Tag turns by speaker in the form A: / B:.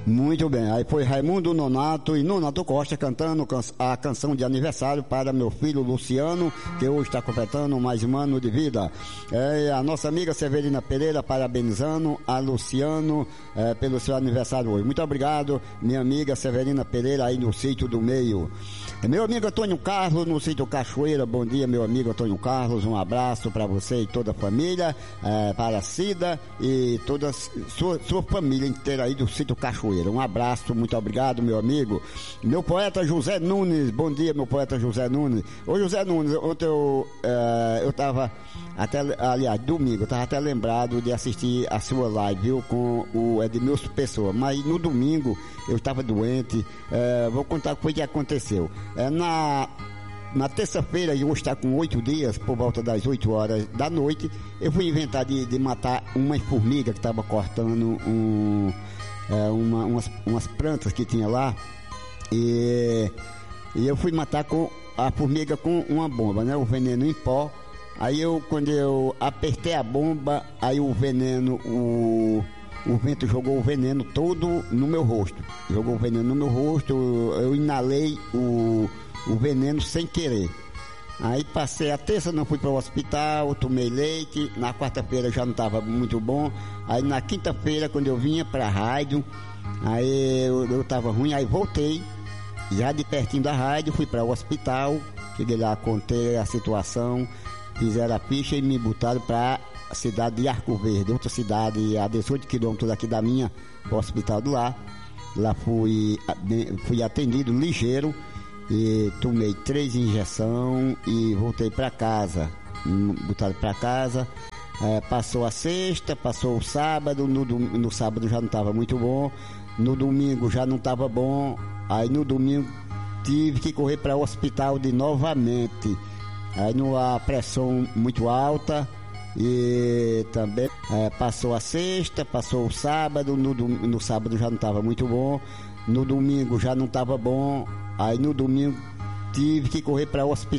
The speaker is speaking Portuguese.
A: Muito bem, aí foi Raimundo Nonato e Nonato Costa cantando a canção de aniversário para meu filho Luciano, que hoje está completando mais um ano de vida. A nossa amiga Severina Pereira parabenizando a Luciano pelo seu aniversário hoje. Muito obrigado, minha amiga Severina Pereira, aí no Sítio do Meio. Meu amigo Antônio Carlos, no Sítio Cachoeira. Bom dia, meu amigo Antônio Carlos, um abraço para você e toda a família, para a Cida e toda a sua família inteira aí do Sítio Cachoeira. Um abraço, muito obrigado, meu amigo. Meu poeta José Nunes, bom dia, meu poeta José Nunes. Ô José Nunes, ontem eu tava domingo, eu tava até lembrado de assistir a sua live, viu, com o Edmilson Pessoa, mas no domingo eu estava doente. Vou contar o que foi que aconteceu. Na terça-feira, eu vou estar com 8 dias, por volta das 8 horas da noite, eu fui inventar de matar uma formiga que estava cortando umas plantas que tinha lá, e eu fui matar com a formiga com uma bomba, né? O veneno em pó. Aí quando eu apertei a bomba, aí o vento jogou o veneno todo no meu rosto. Jogou o veneno no meu rosto, eu inalei o veneno sem querer. Aí passei a terça, não fui para o hospital, tomei leite. Na quarta-feira já não estava muito bom. Aí na quinta-feira, quando eu vinha para a rádio, aí eu estava ruim, aí voltei, já de pertinho da rádio, fui para o hospital. Cheguei lá, contei a situação, fizeram a ficha e me botaram para a cidade de Arco Verde, outra cidade a 18 quilômetros daqui da minha, o hospital de lá. Lá fui atendido ligeiro e tomei 3 injeções e voltei para casa. Botaram para casa. Passou a sexta, passou o sábado. No sábado já não estava muito bom, no domingo já não estava bom. Aí no domingo tive que correr para o hospital novamente. Aí a pressão muito alta. E também passou a sexta, passou o sábado. No sábado já não estava muito bom, no domingo já não estava bom. Aí no domingo tive que correr para o hospital.